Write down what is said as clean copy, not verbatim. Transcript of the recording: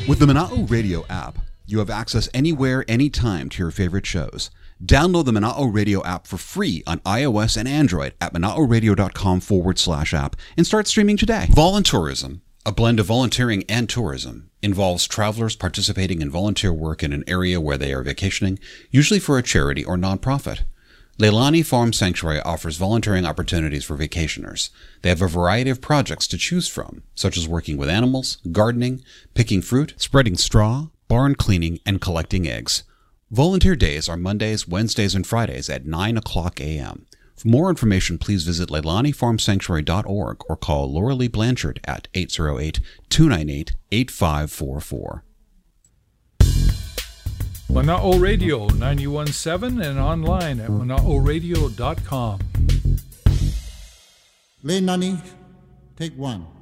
With the Mana'o Radio app, you have access anywhere, anytime to your favorite shows. Download the Mana'o Radio app for free on iOS and Android at mana'oradio.com/app and start streaming today. Voluntourism, a blend of volunteering and tourism, involves travelers participating in volunteer work in an area where they are vacationing, usually for a charity or nonprofit. Leilani Farm Sanctuary offers volunteering opportunities for vacationers. They have a variety of projects to choose from, such as working with animals, gardening, picking fruit, spreading straw, barn cleaning, and collecting eggs. Volunteer days are Mondays, Wednesdays, and Fridays at 9 o'clock a.m. For more information, please visit LeilaniFarmSanctuary.org or call Laura Lee Blanchard at 808-298-8544. Mana'o Radio 91.7 and online at mana'oradio.com. Leilani, take one.